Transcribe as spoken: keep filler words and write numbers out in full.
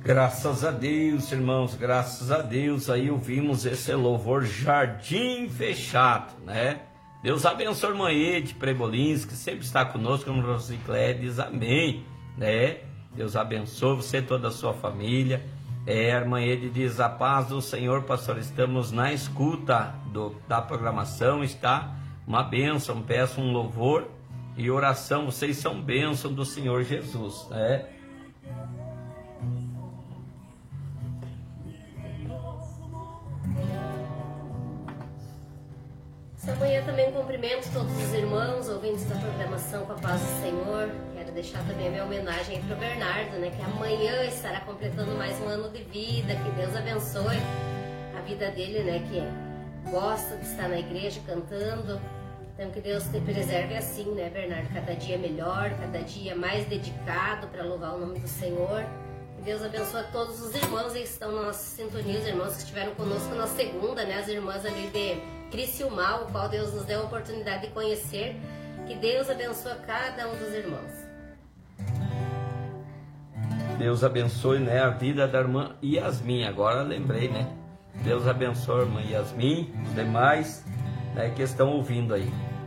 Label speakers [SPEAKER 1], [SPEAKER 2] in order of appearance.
[SPEAKER 1] Graças a Deus, irmãos, graças a Deus, aí ouvimos esse louvor Jardim Fechado, né? Deus abençoe a irmã Ede Prebolins, que sempre está conosco, como Rosiclé diz amém, né? Deus abençoe você e toda a sua família. É, a irmã Ede diz, a paz do Senhor, pastor, estamos na escuta do, da programação, está uma bênção, peço um louvor e oração, vocês são bênção do Senhor Jesus, né?
[SPEAKER 2] Essa manhã também cumprimento todos os irmãos, ouvintes da programação com a paz do Senhor. Quero deixar também a minha homenagem para o Bernardo, né, que amanhã estará completando mais um ano de vida. Que Deus abençoe a vida dele, né, que gosta de estar na igreja cantando. Então que Deus te preserve assim, né, Bernardo? Cada dia melhor, cada dia mais dedicado para louvar o nome do Senhor. Que Deus abençoe a todos os irmãos que estão na nossa sintonia, os irmãos que estiveram conosco na segunda, né, as irmãs ali de Criciúmal, o qual Deus nos deu a oportunidade de conhecer. Que Deus abençoe cada um dos irmãos.
[SPEAKER 1] Deus abençoe, né, a vida da irmã Yasmin, agora lembrei, né? Deus abençoe a irmã Yasmin, os demais, né, que estão ouvindo aí.